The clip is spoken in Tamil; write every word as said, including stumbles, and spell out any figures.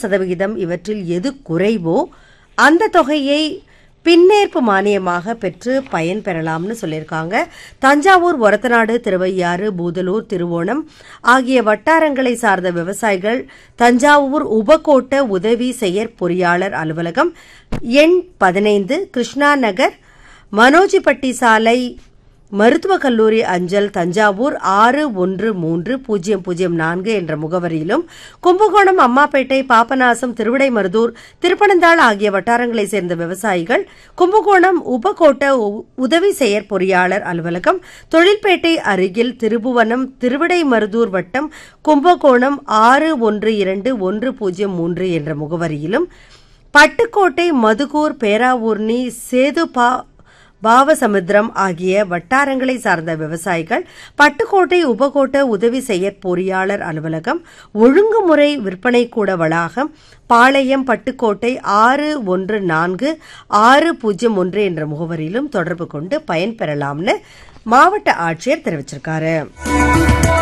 சதவிகிதம் இவற்றில் எது குறைவோ அந்த தொகையை பின்னேற்பு மானியமாக பெற்று பயன்பெறலாம்னு சொல்லியிருக்காங்க. தஞ்சாவூர், ஒரத்தநாடு, திருவையாறு, பூதலூர், திருவோணம் ஆகிய வட்டாரங்களை சார்ந்த விவசாயிகள் தஞ்சாவூர் உபகோட்ட உதவி செயற்பொறியாளர் அலுவலகம் எண் பதினைந்து, கிருஷ்ணா நகர், மனோஜிப்பட்டி சாலை, மருத்துவக் கல்லூரி அஞ்சல், தஞ்சாவூர் ஆறு ஒன்று மூன்று பூஜ்ஜியம் பூஜ்ஜியம் நான்கு என்ற முகவரியிலும், கும்பகோணம், அம்மாப்பேட்டை, பாபநாசம், திருவிடைமருதூர், திருப்பனந்தாள் ஆகிய வட்டாரங்களைச் சேர்ந்த விவசாயிகள் கும்பகோணம் உபகோட்ட உதவி செயற்பொறியாளர் அலுவலகம், தொழில்பேட்டை அருகில் திருபுவனம், திருவிடைமருதூர் வட்டம், கும்பகோணம் ஆறு ஒன்று இரண்டு ஒன்று பூஜ்ஜியம் மூன்று என்ற முகவரியிலும், பட்டுக்கோட்டை, மதுக்கூர், பேராவூர்ணி, சேதுபா பாவசமுத்திரம் ஆகிய வட்டாரங்களை சார்ந்த விவசாயிகள் பட்டுக்கோட்டை உபகோட்ட உதவி செயற்பொறியாளர் அலுவலகம், ஒழுங்குமுறை விற்பனை கூட வளாகம், பாளையம், பட்டுக்கோட்டை ஆறு ஒன்று நான்கு ஆறு பூஜ்ஜியம் ஒன்று என்ற முகவரியிலும் தொடர்பு கொண்டு பயன்பெறலாம்னு மாவட்ட ஆட்சியர் தெரிவிச்சிருக்காரு.